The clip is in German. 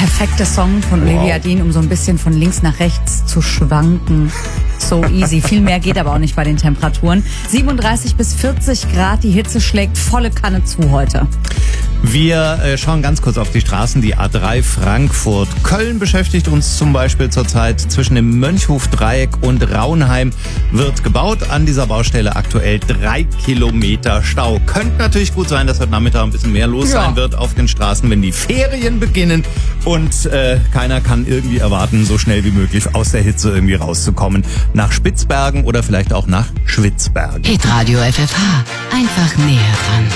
perfekte Song von Olivia Dean, um so ein bisschen von links nach rechts zu schwanken. So easy. Viel mehr geht aber auch nicht bei den Temperaturen. 37 bis 40 Grad, die Hitze schlägt volle Kanne zu heute. Wir schauen ganz kurz auf die Straßen. Die A3 Frankfurt. Köln beschäftigt uns zum Beispiel zurzeit. Zwischen dem Mönchhofdreieck und Raunheim wird gebaut. An dieser Baustelle aktuell 3 Kilometer Stau. Könnte natürlich gut sein, dass heute Nachmittag ein bisschen mehr los sein wird auf den Straßen, wenn die Ferien beginnen. Und keiner kann irgendwie erwarten, so schnell wie möglich aus der Hitze irgendwie rauszukommen. Nach Spitzbergen oder vielleicht auch nach Schwitzbergen. Hitradio FFH. Einfach näher dran.